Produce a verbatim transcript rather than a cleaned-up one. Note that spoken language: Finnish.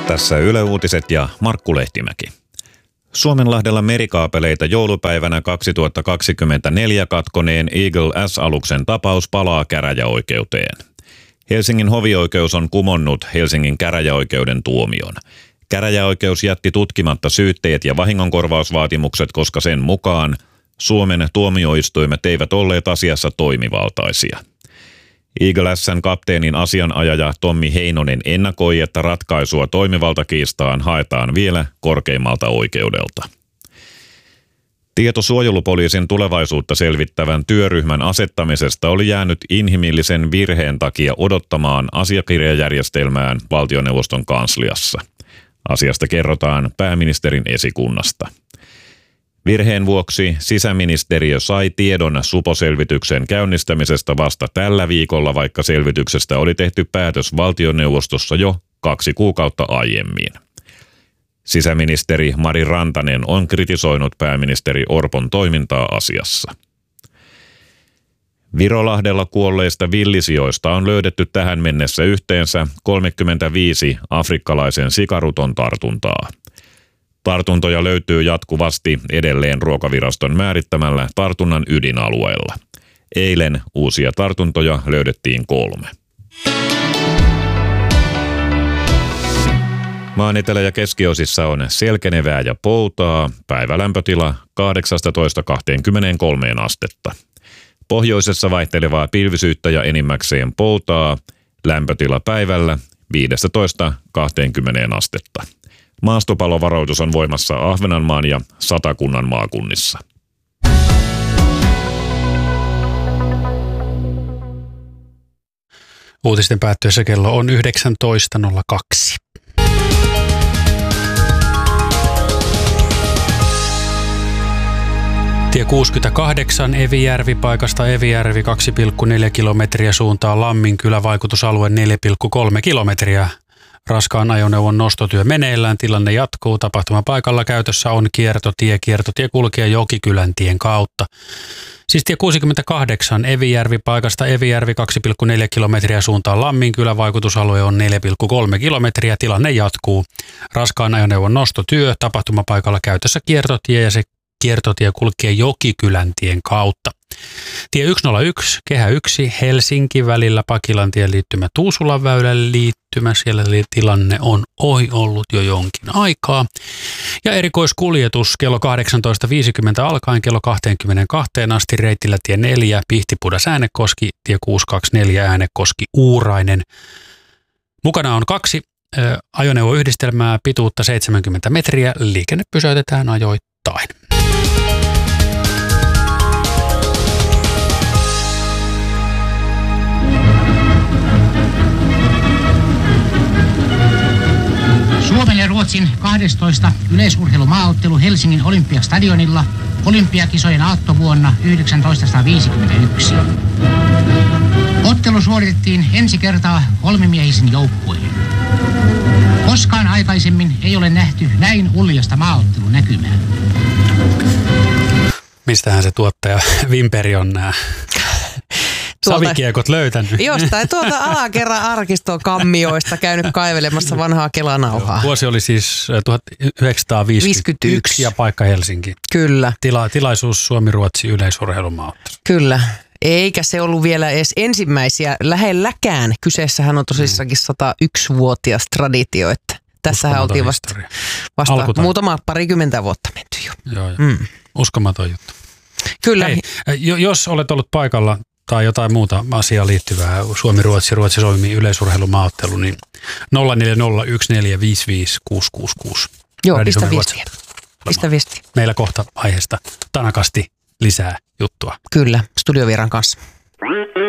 Tässä Yle Uutiset ja Markku Lehtimäki. Suomenlahdella merikaapeleita joulupäivänä kaksituhattakaksikymmentäneljä katkoneen Eagle S-aluksen tapaus palaa käräjäoikeuteen. Helsingin hovioikeus on kumonnut Helsingin käräjäoikeuden tuomion. Käräjäoikeus jätti tutkimatta syytteet ja vahingonkorvausvaatimukset, koska sen mukaan Suomen tuomioistuimet eivät olleet asiassa toimivaltaisia. Eagle S:n kapteenin asianajaja Tommi Heinonen ennakoi, että ratkaisua toimivaltakiistaan haetaan vielä korkeimmalta oikeudelta. Tieto suojelupoliisin tulevaisuutta selvittävän työryhmän asettamisesta oli jäänyt inhimillisen virheen takia odottamaan asiakirjajärjestelmään valtioneuvoston kansliassa. Asiasta kerrotaan pääministerin esikunnasta. Virheen vuoksi sisäministeriö sai tiedon suposelvityksen käynnistämisestä vasta tällä viikolla, vaikka selvityksestä oli tehty päätös valtioneuvostossa jo kaksi kuukautta aiemmin. Sisäministeri Mari Rantanen on kritisoinut pääministeri Orpon toimintaa asiassa. Virolahdella kuolleista villisijoista on löydetty tähän mennessä yhteensä kolmekymmentäviisi afrikkalaisen sikaruton tartuntaa. Tartuntoja löytyy jatkuvasti edelleen Ruokaviraston määrittämällä tartunnan ydinalueella. Eilen uusia tartuntoja löydettiin kolme. Maan etelä- ja keskiosissa on selkenevää ja poutaa, päivälämpötila kahdeksastatoista kaksikymmentäkolme astetta. Pohjoisessa vaihtelevaa pilvisyyttä ja enimmäkseen poutaa, lämpötila päivällä viisitoista kaksikymmentä astetta. Maastopalovaroitus on voimassa Ahvenanmaan ja Satakunnan maakunnissa. Uutisten päättyessä kello on yhdeksäntoista nolla kaksi. Tie kuusikymmentäkahdeksan Evijärvi paikasta Evijärvi kaksi pilkku neljä kilometriä suuntaan Lamminkylä, vaikutusalue neljä pilkku kolme kilometriä. Raskaan ajoneuvon nostotyö meneillään, tilanne jatkuu. Tapahtumapaikalla käytössä on kiertotie. Kiertotie kulkee Jokikylän tien kautta. Siis tie kuusikymmentäkahdeksan Evijärvi paikasta Evijärvi kaksi pilkku neljä kilometriä suuntaan Lamminkylä, vaikutusalue on neljä pilkku kolme kilometriä. Tilanne jatkuu. Raskaan ajoneuvon nostotyö, tapahtumapaikalla käytössä kiertotie ja se kiertotie kulkee Jokikylän tien kautta. Tie yksi nolla yksi, kehä yksi, Helsinki välillä Pakilantien liittymä Tuusulan väylän liittymä. Siellä tilanne on ohi ollut jo jonkin aikaa. Ja erikoiskuljetus kello kahdeksantoista viisikymmentä alkaen kello kaksikymmentäkaksi asti reitillä tie neljä, Pihtipudas Äänekoski, tie kuusisataakaksikymmentäneljä Äänekoski Uurainen. Mukana on kaksi ö, ajoneuvoyhdistelmää, pituutta seitsemänkymmentä metriä. Liikenne pysäytetään ajoittain. Suomen ja Ruotsin kahdestoista yleisurheilumaaottelu Helsingin Olympiastadionilla olympiakisojen aattovuonna yhdeksäntoistasataaviisikymmentäyksi. Ottelu suoritettiin ensi kertaa kolmimiehisin joukkueen. Koskaan aikaisemmin ei ole nähty näin uljasta maaottelunäkymää. Mistähän se tuottaja Vimperi on nämä savikiekot löytänyt? Jostain tuolta alakerran arkiston kammioista käynyt kaivelemassa vanhaa kelanauhaa. Vuosi oli siis tuhatyhdeksänsataaviisikymmentäyksi ja paikka Helsinki. Kyllä. Tila, tilaisuus Suomi-Ruotsi yleisurheilumaaottelu. Kyllä. Eikä se ollut vielä edes ensimmäisiä lähelläkään. Kyseessähän on tosissakin sata yksi-vuotias traditio, että tässähän oltiin vasta, vasta muutama parikymmentä vuotta menty jo. Joo, joo. Mm. Uskomaton juttu. Kyllä. Hei, jos olet ollut paikalla tai jotain muuta asiaa liittyvää, Suomi-Ruotsi, Ruotsi-Suomi yleisurheilumaaottelu, niin nolla neljä nolla yksi neljä viisi viisi kuusi kuusi kuusi. Joo, pistä viestiä. Pistä viestiä. Meillä kohta aiheesta tanakasti lisää juttua. Kyllä, studiovieran kanssa.